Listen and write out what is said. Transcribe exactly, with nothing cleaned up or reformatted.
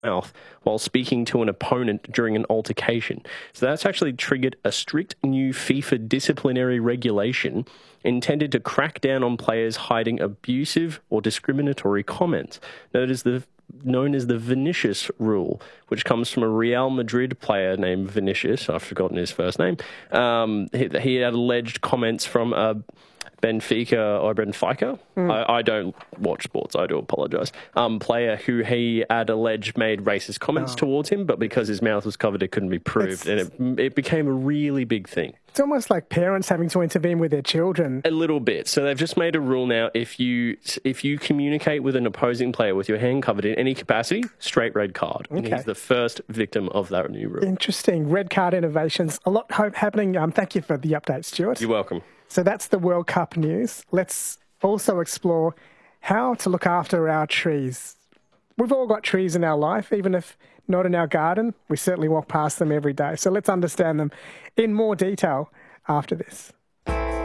mouth while speaking to an opponent during an altercation. So that's actually triggered a strict new FIFA disciplinary regulation intended to crack down on players hiding abusive or discriminatory comments. Known as the known as the Vinicius rule, which comes from a Real Madrid player named Vinicius. I've forgotten his first name. Um, he, he had alleged comments from a Benfica or Benfica. Mm. I, I don't watch sports. I do apologise. Um, player who he had alleged made racist comments oh. towards him, but because his mouth was covered, it couldn't be proved, it's, and it, it became a really big thing. It's almost like parents having to intervene with their children. A little bit. So they've just made a rule now: if you if you communicate with an opposing player with your hand covered in any capacity, straight red card. Okay. And he's the first victim of that new rule. Interesting. Red card innovations. A lot happening. Um, thank you for the update, Stuart. You're welcome. So that's the World Cup news. Let's also explore how to look after our trees. We've all got trees in our life, even if not in our garden. We certainly walk past them every day. So let's understand them in more detail after this.